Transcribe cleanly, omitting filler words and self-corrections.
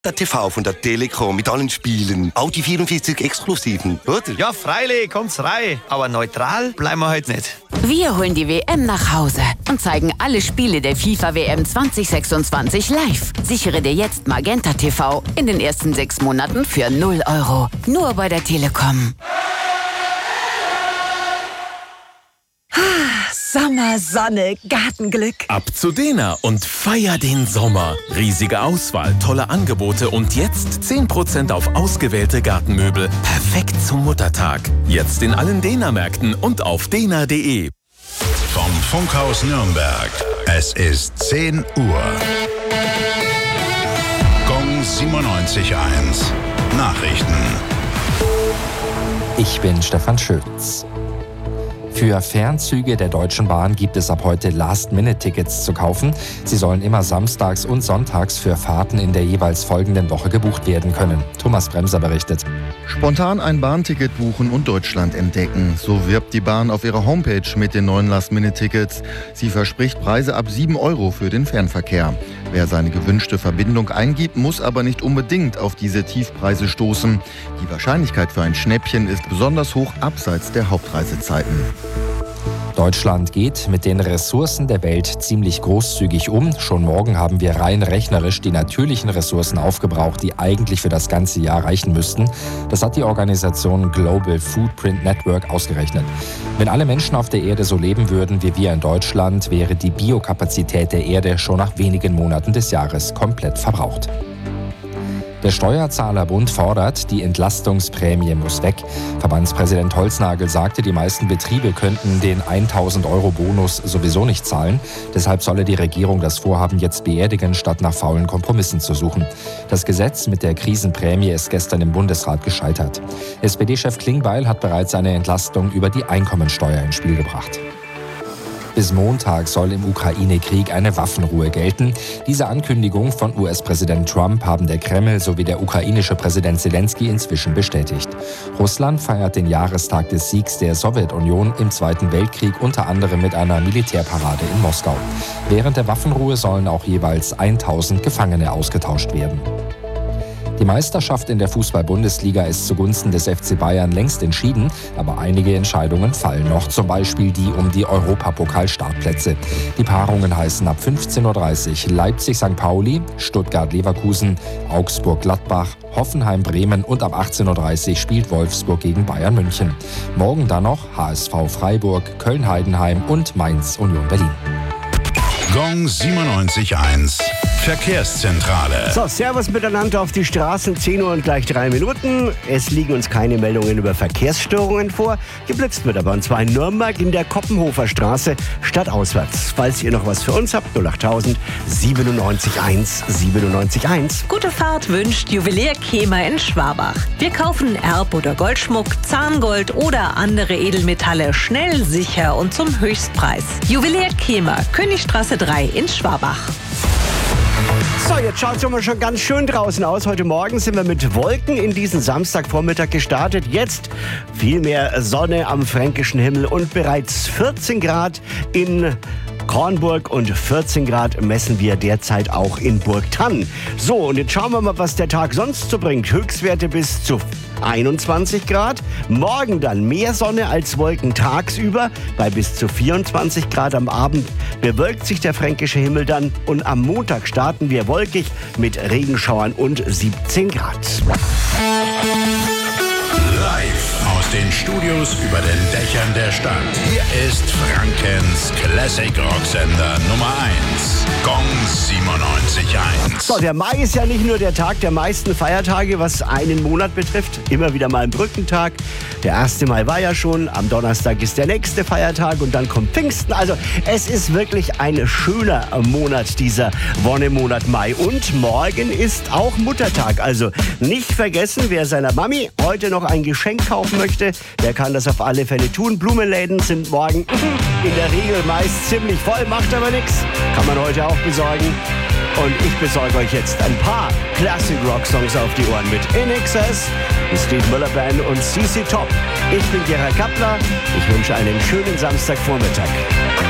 Der TV von der Telekom mit allen Spielen. Auch die 44 Exklusiven, oder? Ja, freilich, kommt's rein. Aber neutral bleiben wir heute nicht. Wir holen die WM nach Hause und zeigen alle Spiele der FIFA WM 2026 live. Sichere dir jetzt Magenta TV in den ersten 6 Monaten für 0 €. Nur bei der Telekom. Sommer, Sonne, Gartenglück. Ab zu Dena und feier den Sommer. Riesige Auswahl, tolle Angebote und jetzt 10% auf ausgewählte Gartenmöbel. Perfekt zum Muttertag. Jetzt in allen Dena-Märkten und auf dena.de. Vom Funkhaus Nürnberg. Es ist 10 Uhr. Gong 97.1. Nachrichten. Ich bin Stefan Schütz. Für Fernzüge der Deutschen Bahn gibt es ab heute Last-Minute-Tickets zu kaufen. Sie sollen immer samstags und sonntags für Fahrten in der jeweils folgenden Woche gebucht werden können. Thomas Bremser berichtet. Spontan ein Bahnticket buchen und Deutschland entdecken. So wirbt die Bahn auf ihrer Homepage mit den neuen Last-Minute-Tickets. Sie verspricht Preise ab 7 € für den Fernverkehr. Wer seine gewünschte Verbindung eingibt, muss aber nicht unbedingt auf diese Tiefpreise stoßen. Die Wahrscheinlichkeit für ein Schnäppchen ist besonders hoch abseits der Hauptreisezeiten. Deutschland geht mit den Ressourcen der Welt ziemlich großzügig um. Schon morgen haben wir rein rechnerisch die natürlichen Ressourcen aufgebraucht, die eigentlich für das ganze Jahr reichen müssten. Das hat die Organisation Global Footprint Network ausgerechnet. Wenn alle Menschen auf der Erde so leben würden wie wir in Deutschland, wäre die Biokapazität der Erde schon nach wenigen Monaten des Jahres komplett verbraucht. Der Steuerzahlerbund fordert, die Entlastungsprämie muss weg. Verbandspräsident Holznagel sagte, die meisten Betriebe könnten den 1.000 € Bonus sowieso nicht zahlen. Deshalb solle die Regierung das Vorhaben jetzt beerdigen, statt nach faulen Kompromissen zu suchen. Das Gesetz mit der Krisenprämie ist gestern im Bundesrat gescheitert. SPD-Chef Klingbeil hat bereits eine Entlastung über die Einkommensteuer ins Spiel gebracht. Bis Montag soll im Ukraine-Krieg eine Waffenruhe gelten. Diese Ankündigung von US-Präsident Trump haben der Kreml sowie der ukrainische Präsident Zelensky inzwischen bestätigt. Russland feiert den Jahrestag des Siegs der Sowjetunion im Zweiten Weltkrieg unter anderem mit einer Militärparade in Moskau. Während der Waffenruhe sollen auch jeweils 1.000 Gefangene ausgetauscht werden. Die Meisterschaft in der Fußball-Bundesliga ist zugunsten des FC Bayern längst entschieden, aber einige Entscheidungen fallen noch, zum Beispiel die um die Europapokal-Startplätze. Die Paarungen heißen ab 15:30 Uhr Leipzig-St. Pauli, Stuttgart-Leverkusen, Augsburg-Gladbach, Hoffenheim-Bremen und ab 18:30 Uhr spielt Wolfsburg gegen Bayern München. Morgen dann noch HSV Freiburg, Köln-Heidenheim und Mainz-Union Berlin. Gong 97.1. Verkehrszentrale. So, servus miteinander auf die Straßen, 10 Uhr und gleich 3 Minuten. Es liegen uns keine Meldungen über Verkehrsstörungen vor. Geblitzt wird aber, und zwar in Nürnberg in der Koppenhofer Straße, stadtauswärts. Falls ihr noch was für uns habt, 08000 97.1 97.1. Gute Fahrt wünscht Juwelier Kemer in Schwabach. Wir kaufen Erb- oder Goldschmuck, Zahngold oder andere Edelmetalle schnell, sicher und zum Höchstpreis. Juwelier Kemer, Königstraße 3 in Schwabach. So, jetzt schaut es immer schon ganz schön draußen aus. Heute Morgen sind wir mit Wolken in diesen Samstagvormittag gestartet. Jetzt viel mehr Sonne am fränkischen Himmel und bereits 14 Grad in Kornburg und 14 Grad messen wir derzeit auch in Burgthann. So, und jetzt schauen wir mal, was der Tag sonst so bringt. Höchstwerte bis zu 21 Grad. Morgen dann mehr Sonne als Wolken tagsüber bei bis zu 24 Grad am Abend. Bewölkt sich der fränkische Himmel dann und am Montag starten wir wolkig mit Regenschauern und 17 Grad. Live aus den Studios über den Dächern der Stadt. Hier ist Frankens Classic Rocksender Nummer 1. Gong 97.1. So, der Mai ist ja nicht nur der Tag der meisten Feiertage, was einen Monat betrifft. Immer wieder mal ein Brückentag. Der 1. Mai war ja schon. Am Donnerstag ist der nächste Feiertag und dann kommt Pfingsten. Also es ist wirklich ein schöner Monat, dieser Wonnemonat Mai. Und morgen ist auch Muttertag. Also nicht vergessen, wer seiner Mami heute noch ein Geschenk kaufen möchte, der kann das auf alle Fälle tun. Blumenläden sind morgen in der Regel meist ziemlich voll, macht aber nichts. Kann man heute auch besorgen. Und ich besorge euch jetzt ein paar Classic Rock Songs auf die Ohren mit In Excess, die Steve Miller Band und CC Top. Ich bin Gerhard Kappler. Ich wünsche einen schönen Samstagvormittag.